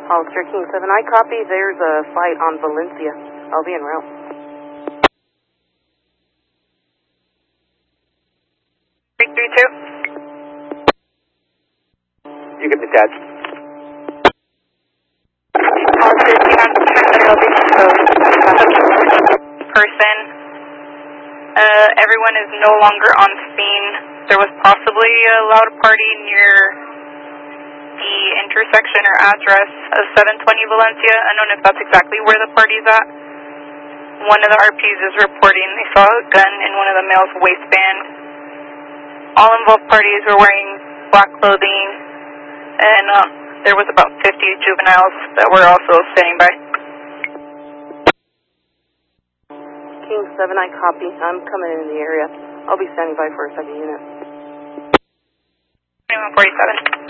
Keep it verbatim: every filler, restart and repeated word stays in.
Hollister King seven, I copy. There's a fight on Valencia. I'll be en route. three three two. You get detached. Hollister King on person. Uh, everyone is no longer on scene. There was possibly a loud party near the intersection or address of seven twenty Valencia. I don't know if that's exactly where the party's at. One of the R Ps is reporting they saw a gun in one of the male's waistband. All involved parties were wearing black clothing, and uh, there was about fifty juveniles that were also standing by. King seven, I copy. I'm coming in the area. I'll be standing by for a second unit. twenty-one forty-seven.